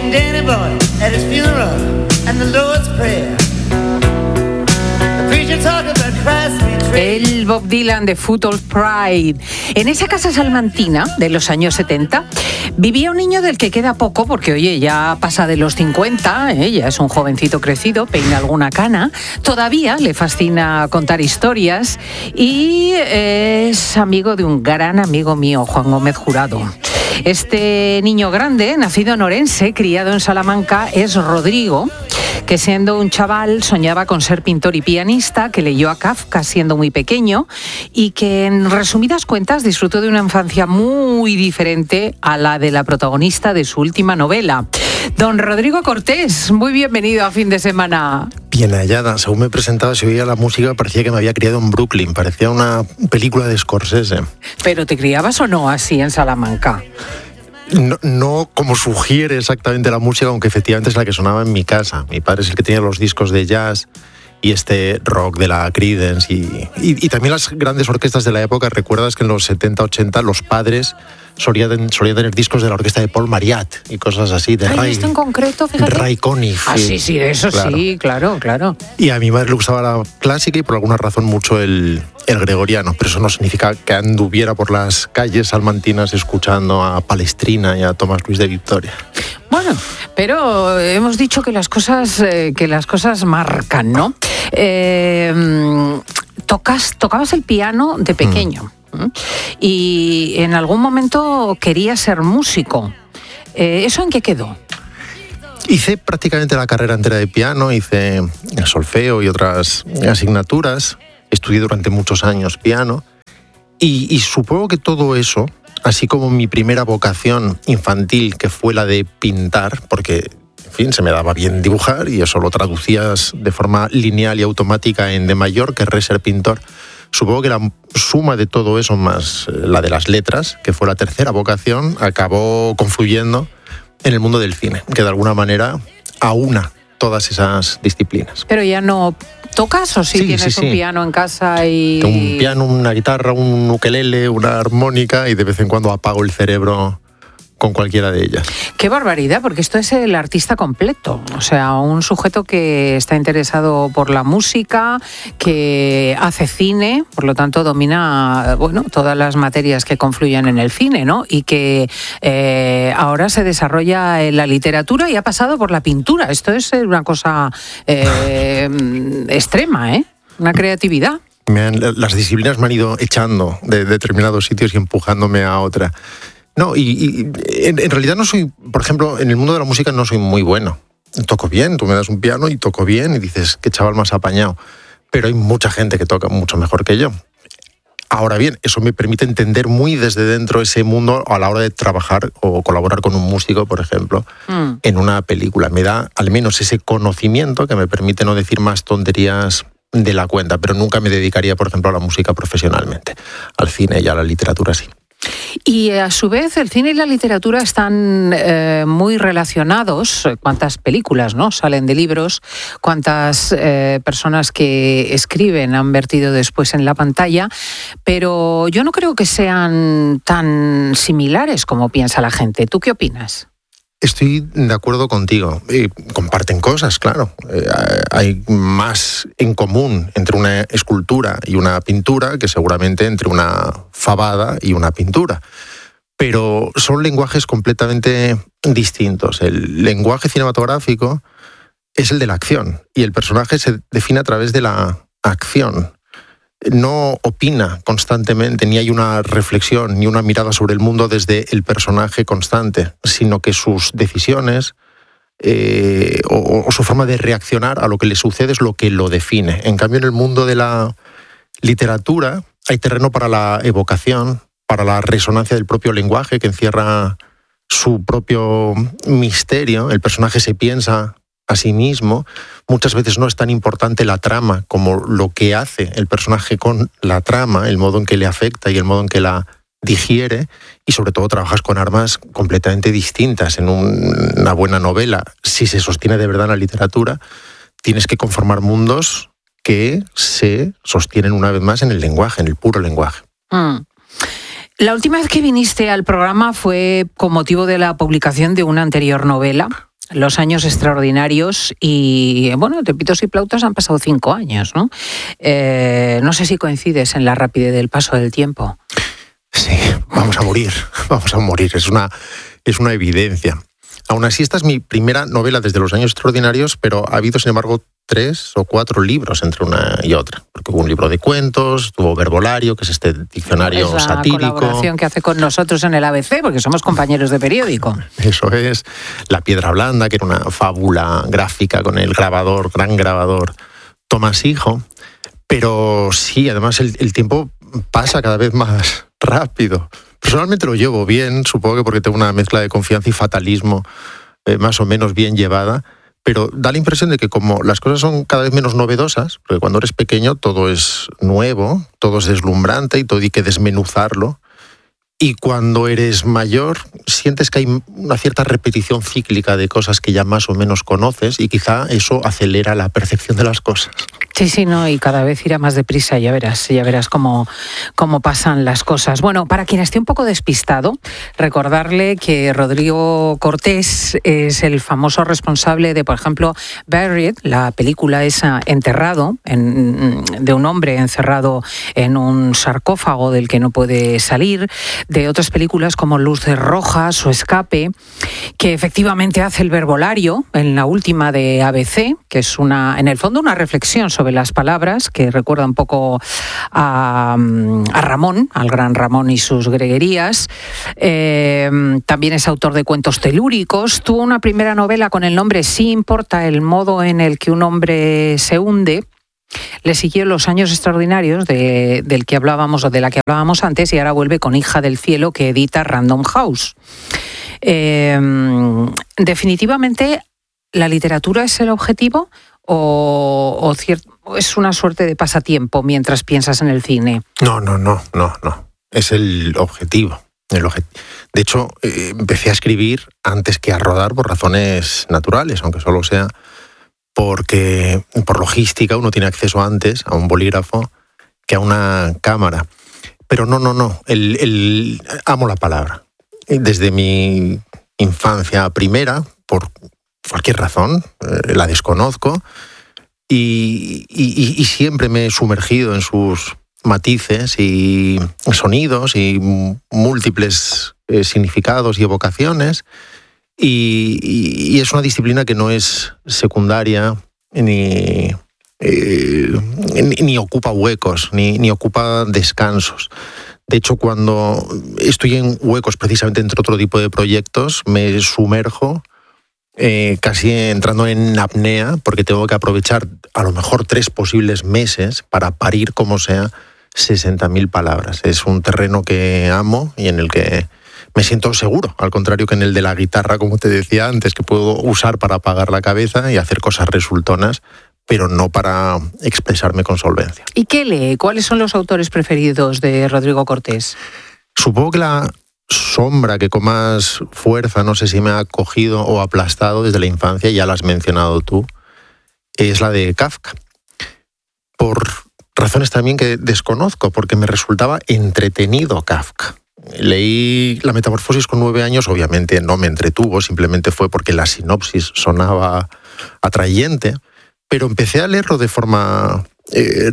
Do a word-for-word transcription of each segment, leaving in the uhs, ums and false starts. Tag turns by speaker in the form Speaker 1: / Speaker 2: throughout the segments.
Speaker 1: sang Danny Boy at his funeral and the Lord's Prayer. The preacher talked about Christ betrayed.
Speaker 2: El Bob Dylan de Foot of Pride. En esa casa salmantina de los años setenta vivía un niño del que queda poco, porque oye, ya pasa de los cincuenta, ¿eh? Ya es un jovencito crecido, peina alguna cana, todavía le fascina contar historias y es amigo de un gran amigo mío, Juan Gómez Jurado. Este niño grande, nacido en Orense, criado en Salamanca, es Rodrigo, que siendo un chaval soñaba con ser pintor y pianista, que leyó a Kafka siendo muy pequeño y que en resumidas cuentas disfrutó de una infancia muy diferente a la de la protagonista de su última novela. Don Rodrigo Cortés, muy bienvenido a Fin de Semana.
Speaker 3: Bien hallada, según me presentaba, se oía la música, parecía que me había criado en Brooklyn, parecía una película de Scorsese.
Speaker 2: ¿Pero te criabas o no así en Salamanca?
Speaker 3: No, no como sugiere exactamente la música, aunque efectivamente es la que sonaba en mi casa. Mi padre es el que tenía los discos de jazz y este rock de la Creedence y, y, y también las grandes orquestas de la época. Recuerdas que en los setenta, ochenta los padres solían, solían tener discos de la orquesta de Paul Mariat y cosas así, de
Speaker 2: Ay,
Speaker 3: Ray,
Speaker 2: esto en concreto, fíjate.
Speaker 3: Ray Conniff.
Speaker 2: Ah, sí, sí, eso claro. Sí, claro, claro.
Speaker 3: Y a mi madre le gustaba la clásica y por alguna razón mucho el, el gregoriano, pero eso no significa que anduviera por las calles salmantinas escuchando a Palestrina y a Tomás Luis de Victoria.
Speaker 2: Bueno, pero hemos dicho que las cosas, eh, que las cosas marcan, ¿no? Eh, tocas, tocabas el piano de pequeño mm. ¿eh? Y en algún momento querías ser músico. Eh, ¿Eso en qué quedó?
Speaker 3: Hice prácticamente la carrera entera de piano, hice solfeo y otras asignaturas, estudié durante muchos años piano y, y supongo que todo eso, así como mi primera vocación infantil, que fue la de pintar, porque, en fin, se me daba bien dibujar y eso lo traducías de forma lineal y automática en de mayor, querré ser pintor. Supongo que la suma de todo eso, más la de las letras, que fue la tercera vocación, acabó confluyendo en el mundo del cine, que de alguna manera aúna todas esas disciplinas.
Speaker 2: Pero ya no tocas, o sí, sí tienes sí, sí. un piano en casa y...
Speaker 3: Tengo un piano, una guitarra, un ukelele, una armónica y de vez en cuando apago el cerebro con cualquiera de ellas.
Speaker 2: Qué barbaridad, porque esto es el artista completo, o sea, un sujeto que está interesado por la música, que hace cine, por lo tanto domina, bueno, todas las materias que confluyen en el cine, ¿no? Y que eh, ahora se desarrolla en la literatura y ha pasado por la pintura. Esto es una cosa eh, extrema, ¿eh? Una creatividad.
Speaker 3: Me han, las disciplinas me han ido echando de determinados sitios y empujándome a otra. No, y, y en, en realidad no soy, por ejemplo, en el mundo de la música no soy muy bueno. Toco bien, tú me das un piano y toco bien y dices, qué chaval más apañado. Pero hay mucha gente que toca mucho mejor que yo. Ahora bien, eso me permite entender muy desde dentro ese mundo a la hora de trabajar o colaborar con un músico, por ejemplo, mm. en una película. Me da al menos ese conocimiento que me permite no decir más tonterías de la cuenta, pero nunca me dedicaría, por ejemplo, a la música profesionalmente. Al cine y a la literatura sí.
Speaker 2: Y a su vez el cine y la literatura están eh, muy relacionados. Cuántas películas, ¿no?, salen de libros, cuántas eh, personas que escriben han vertido después en la pantalla, pero yo no creo que sean tan similares como piensa la gente. ¿Tú qué opinas?
Speaker 3: Estoy de acuerdo contigo. Eh, comparten cosas, claro. Eh, hay más en común entre una escultura y una pintura que seguramente entre una fabada y una pintura. Pero son lenguajes completamente distintos. El lenguaje cinematográfico es el de la acción y el personaje se define a través de la acción. No opina constantemente, ni hay una reflexión, ni una mirada sobre el mundo desde el personaje constante, sino que sus decisiones eh, o, o su forma de reaccionar a lo que le sucede es lo que lo define. En cambio, en el mundo de la literatura hay terreno para la evocación, para la resonancia del propio lenguaje que encierra su propio misterio. El personaje se piensa a sí mismo. Muchas veces no es tan importante la trama como lo que hace el personaje con la trama, el modo en que le afecta y el modo en que la digiere, y sobre todo trabajas con armas completamente distintas en un, una buena novela. Si se sostiene de verdad en la literatura, tienes que conformar mundos que se sostienen una vez más en el lenguaje, en el puro lenguaje.
Speaker 2: Mm. La última vez que viniste al programa fue con motivo de la publicación de una anterior novela. Los años extraordinarios y, bueno, de pitos y flautas han pasado cinco años, ¿no? Eh, no sé si coincides en la rapidez del paso del tiempo.
Speaker 3: Sí, vamos a morir, vamos a morir, es una, es una evidencia. Aún así, esta es mi primera novela desde los años extraordinarios, pero ha habido, sin embargo, tres o cuatro libros entre una y otra. Porque hubo un libro de cuentos, tuvo Verbolario, que es este diccionario
Speaker 2: es la
Speaker 3: satírico.
Speaker 2: La colaboración que hace con nosotros en el A B C, porque somos compañeros de periódico.
Speaker 3: Eso es. La Piedra Blanda, que era una fábula gráfica con el grabador, gran grabador, Tomás Hijo. Pero sí, además el, el tiempo pasa cada vez más rápido. Personalmente lo llevo bien, supongo que porque tengo una mezcla de confianza y fatalismo eh, más o menos bien llevada, pero da la impresión de que como las cosas son cada vez menos novedosas, porque cuando eres pequeño todo es nuevo, todo es deslumbrante y todo hay que desmenuzarlo, y cuando eres mayor sientes que hay una cierta repetición cíclica de cosas que ya más o menos conoces y quizá eso acelera la percepción de las cosas.
Speaker 2: Sí, sí, no, y cada vez irá más deprisa, ya verás, ya verás cómo, cómo pasan las cosas. Bueno, para quien esté un poco despistado, recordarle que Rodrigo Cortés es el famoso responsable de, por ejemplo, Buried, la película esa Enterrado, en, de un hombre encerrado en un sarcófago del que no puede salir, de otras películas como Luces Rojas o Escape, que efectivamente hace el Verbolario, en la última de A B C, que es una, en el fondo una reflexión sobre las palabras, que recuerda un poco a, a Ramón, al gran Ramón y sus greguerías. Eh, también es autor de cuentos telúricos. Tuvo una primera novela con el nombre Sí importa el modo en el que un hombre se hunde. Le siguió Los años extraordinarios de, del que hablábamos o de la que hablábamos antes y ahora vuelve con Hija del cielo, que edita Random House. Eh, definitivamente, ¿la literatura es el objetivo o, o cierto, es una suerte de pasatiempo mientras piensas en el cine?
Speaker 3: No, no, no, no, no. Es el objetivo. El obje- de hecho, eh, empecé a escribir antes que a rodar por razones naturales, aunque solo sea porque por logística uno tiene acceso antes a un bolígrafo que a una cámara. Pero no, no, no. El, el, amo la palabra. Desde mi infancia primera, por cualquier razón, eh, la desconozco, y, y, y siempre me he sumergido en sus matices y sonidos y múltiples eh, significados y evocaciones. Y, y, y es una disciplina que no es secundaria ni, eh, ni, ni ocupa huecos, ni, ni ocupa descansos. De hecho, cuando estoy en huecos precisamente entre otro tipo de proyectos, me sumerjo eh, casi entrando en apnea, porque tengo que aprovechar a lo mejor tres posibles meses para parir como sea sesenta mil palabras. Es un terreno que amo y en el que me siento seguro, al contrario que en el de la guitarra, como te decía antes, que puedo usar para apagar la cabeza y hacer cosas resultonas, pero no para expresarme con solvencia.
Speaker 2: ¿Y qué lee? ¿Cuáles son los autores preferidos de Rodrigo Cortés?
Speaker 3: Supongo que la sombra que con más fuerza, no sé si me ha cogido o aplastado desde la infancia, ya la has mencionado tú, es la de Kafka. Por razones también que desconozco, porque me resultaba entretenido Kafka. Leí La Metamorfosis con nueve años, obviamente no me entretuvo, simplemente fue porque la sinopsis sonaba atrayente, pero empecé a leerlo de forma eh,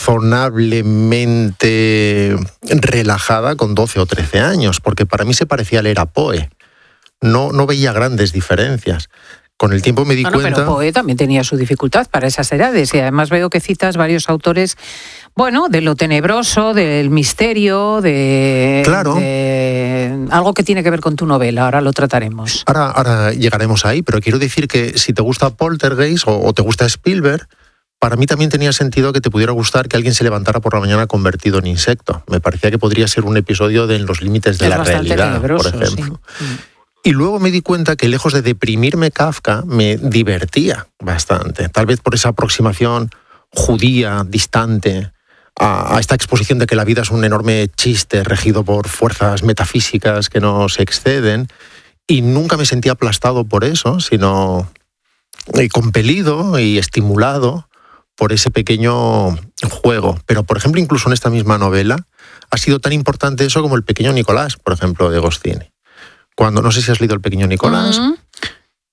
Speaker 3: razonablemente relajada con doce o trece años, porque para mí se parecía leer a Poe. No, no veía grandes diferencias. Con el tiempo me di
Speaker 2: no, no,
Speaker 3: cuenta...
Speaker 2: Pero Poe también tenía su dificultad para esas edades, y además veo que citas varios autores, bueno, de lo tenebroso, del misterio, de,
Speaker 3: claro.
Speaker 2: de algo que tiene que ver con tu novela. Ahora lo trataremos.
Speaker 3: Ahora, ahora llegaremos ahí, pero quiero decir que si te gusta Poltergeist o, o te gusta Spielberg, para mí también tenía sentido que te pudiera gustar que alguien se levantara por la mañana convertido en insecto. Me parecía que podría ser un episodio de En los límites de
Speaker 2: es
Speaker 3: la realidad, por ejemplo.
Speaker 2: Sí.
Speaker 3: Y luego me di cuenta que lejos de deprimirme Kafka, me divertía bastante. Tal vez por esa aproximación judía, distante, a, a esta exposición de que la vida es un enorme chiste regido por fuerzas metafísicas que no se exceden. Y nunca me sentí aplastado por eso, sino eh, compelido y estimulado por ese pequeño juego. Pero, por ejemplo, incluso en esta misma novela, ha sido tan importante eso como El pequeño Nicolás, por ejemplo, de Goscinny. Cuando, no sé si has leído El pequeño Nicolás,
Speaker 2: Uh-huh.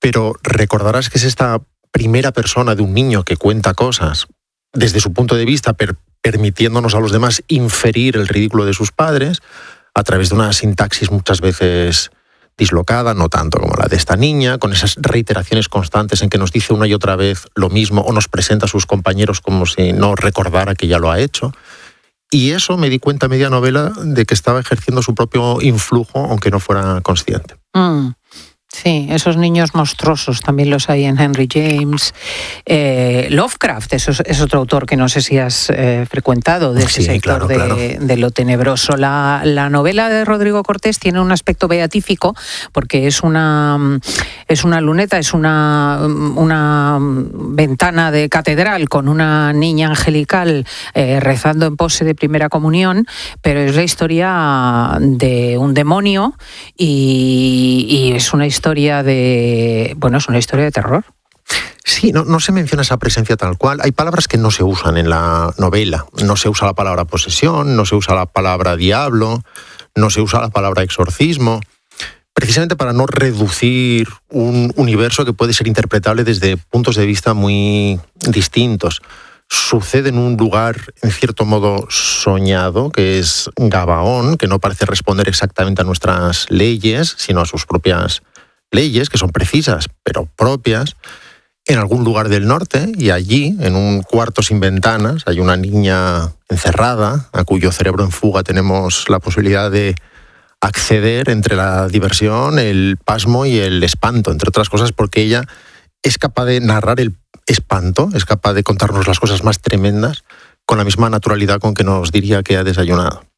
Speaker 3: pero recordarás que es esta primera persona de un niño que cuenta cosas desde su punto de vista, per- permitiéndonos a los demás inferir el ridículo de sus padres a través de una sintaxis muchas veces dislocada, no tanto como la de esta niña, con esas reiteraciones constantes en que nos dice una y otra vez lo mismo o nos presenta a sus compañeros como si no recordara que ya lo ha hecho. Y eso me di cuenta a media novela de que estaba ejerciendo su propio influjo, aunque no fuera consciente.
Speaker 2: Mm. Sí, esos niños monstruosos también los hay en Henry James. Eh, Lovecraft, eso es, es otro autor que no sé si has eh, frecuentado, de ese
Speaker 3: Sí,
Speaker 2: sector
Speaker 3: claro,
Speaker 2: de,
Speaker 3: claro.
Speaker 2: de lo tenebroso. La, la novela de Rodrigo Cortés tiene un aspecto beatífico porque es una, es una luneta, es una, una ventana de catedral con una niña angelical eh, rezando en pose de primera comunión, pero es la historia de un demonio y, y es una historia historia de, bueno, es una historia de terror.
Speaker 3: Sí, no, no se menciona esa presencia tal cual. Hay palabras que no se usan en la novela. No se usa la palabra posesión, no se usa la palabra diablo, no se usa la palabra exorcismo, precisamente para no reducir un universo que puede ser interpretable desde puntos de vista muy distintos. Sucede en un lugar, en cierto modo, soñado, que es Gabaón, que no parece responder exactamente a nuestras leyes, sino a sus propias leyes, que son precisas, pero propias, en algún lugar del norte, y allí, en un cuarto sin ventanas, hay una niña encerrada, a cuyo cerebro en fuga tenemos la posibilidad de acceder entre la diversión, el pasmo y el espanto, entre otras cosas porque ella es capaz de narrar el espanto, es capaz de contarnos las cosas más tremendas con la misma naturalidad con que nos diría que ha desayunado.